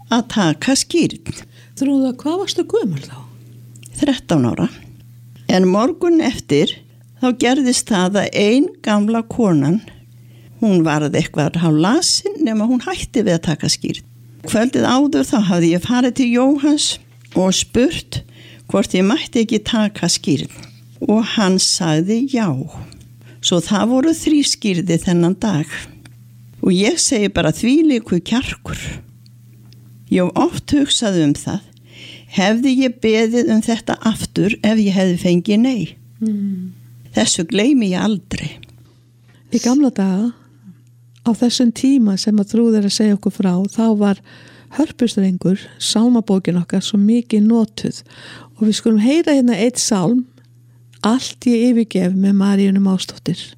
að taka skírn. Þrúða, hvað varstu gömul þá? 13 ára. En morgun eftir þá gerðist það að ein gamla konan, hún varð eitthvað hálflasin nema hún hætti við að taka skírn. Kvöldið áður þá hafði ég farið til Jóhanns og spurt hvort ég mætti ekki taka skírn og hann sagði já. Svo það voru 3 skírði þennan dag og ég segi bara þvílíkur kjarkur. Ég hef oft hugsað það. Hefði ég beðið þetta aftur ef ég hefði fengið nei? Þessu gleymi ég aldrei. Í gamla daga, á þessum tíma sem að Þrúð að segja okkur frá, þá var hörpustrengur, sálmabókin okkar, svo mikið notuð. Og við skulum heyra hérna eitt sálm, Allt ég yfirgef með Maríunni Másdóttur.